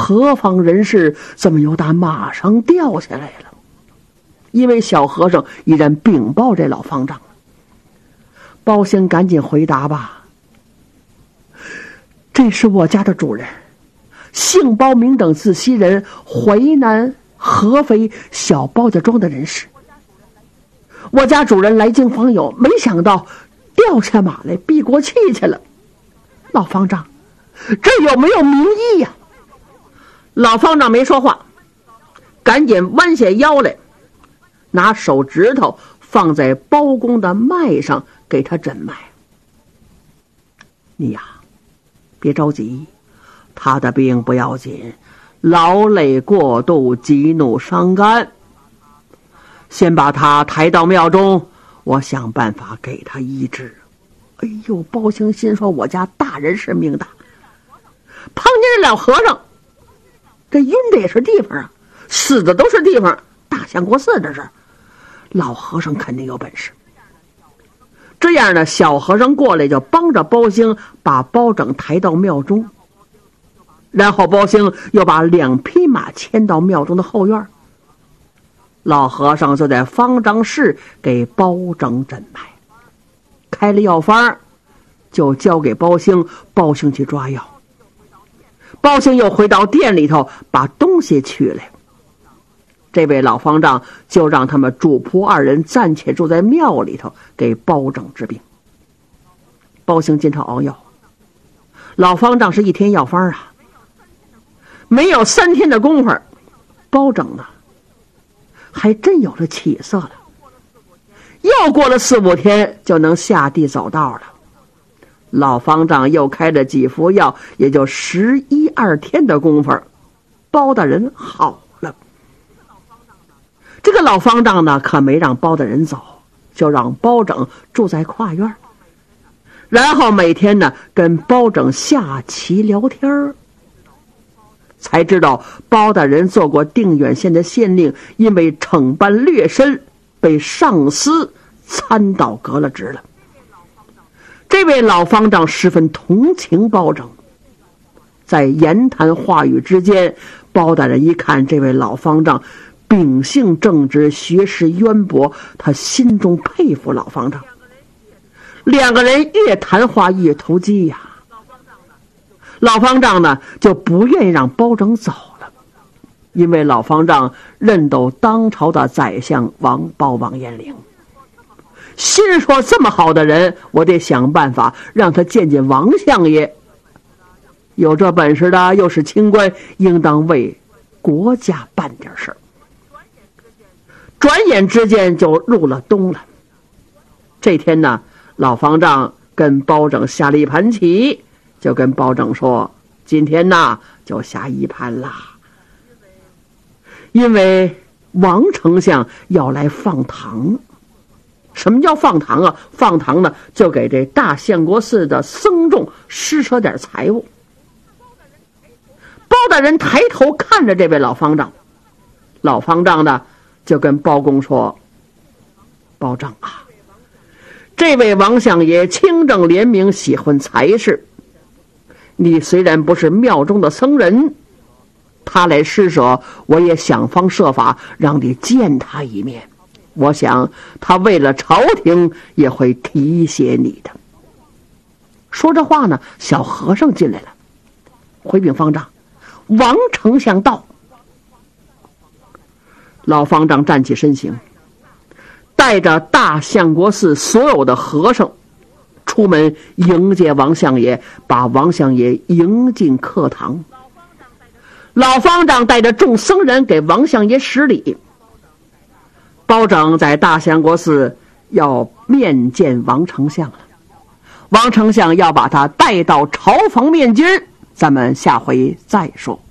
何方人士，怎么又打马上掉下来了？因为小和尚依然禀报这老方丈。包兴赶紧回答吧，这是我家的主人，姓包名等字西人，淮南合肥小包家庄的人士。我家主人来京访友，没想到掉下马来避过气去了。老方丈，这有没有名义呀？老方丈没说话，赶紧弯下腰来，拿手指头放在包公的脉上，给他诊脉。你呀，别着急，他的病不要紧，劳累过度，激怒伤肝。先把他抬到庙中，我想办法给他医治。哎呦，包兴心说，我家大人是命大，碰见这老和尚，这晕的也是地方啊，死的都是地方。大相国寺这是，老和尚肯定有本事。这样呢，小和尚过来就帮着包兴把包拯抬到庙中，然后包兴又把2匹马牵到庙中的后院。老和尚就在方丈室给包拯诊脉，开了药方，就交给包兴，包兴去抓药。包兴又回到店里头把东西取来。这位老方丈就让他们主仆2人暂且住在庙里头，给包拯治病。包兴经常熬药，老方丈是1天药方啊，没有3天的功夫，包拯呢还真有了起色了。又过了4、5天就能下地走道了。老方丈又开了几副药，也就11、12天的功夫，包大人好了。这个老方丈呢，可没让包大人走，就让包拯住在跨院，然后每天呢跟包拯下棋聊天。才知道包大人做过定远县的县令，因为惩办劣绅被上司参倒革了职了。这位老方丈十分同情包拯，在言谈话语之间，包大人一看这位老方丈秉性正直，学识渊博，他心中佩服老方丈。2个人越谈话越投机呀。老方丈呢就不愿意让包拯走了，因为老方丈认斗当朝的宰相王彦龄，心说这么好的人，我得想办法让他见见王相爷。有这本事的又是清官，应当为国家办点事儿。转眼之间就入了冬了。这天呢，老方丈跟包拯下了一盘棋，就跟包拯说，今天呢就下一盘啦，因为王丞相要来放堂。什么叫放堂啊？放堂呢，就给这大相国寺的僧众施舍点财物。包大人抬头看着这位老方丈，老方丈呢就跟包公说，包拯啊，这位王相爷清正廉明，喜欢才事。你虽然不是庙中的僧人，他来施舍，我也想方设法让你见他一面。我想他为了朝廷也会提携你的。说这话呢，小和尚进来了，回禀方丈，王丞相到。老方丈站起身形，带着大相国寺所有的和尚出门迎接王相爷，把王相爷迎进课堂。老方丈带着众僧人给王相爷施礼。包拯在大相国寺要面见王丞相了，王丞相要把他带到朝房面君，咱们下回再说。